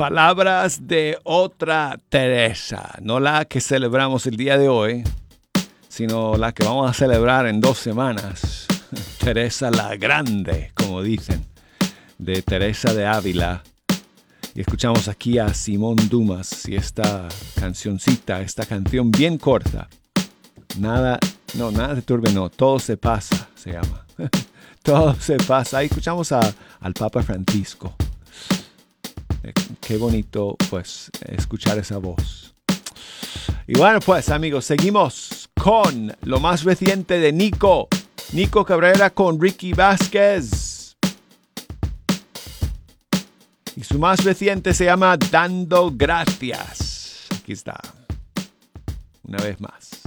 Palabras de otra Teresa, no la que celebramos el día de hoy, sino la que vamos a celebrar en 2 semanas. Teresa la Grande, como dicen, de Teresa de Ávila. Y escuchamos aquí a Simón Dumas y esta cancioncita, esta canción bien corta. Nada de turbe, no, todo se pasa, se llama. Todo se pasa. Ahí escuchamos al Papa Francisco. Qué bonito, pues, escuchar esa voz. Y bueno, pues, amigos, seguimos con lo más reciente de Nico Cabrera con Ricky Vázquez. Y su más reciente se llama Dando Gracias. Aquí está. Una vez más.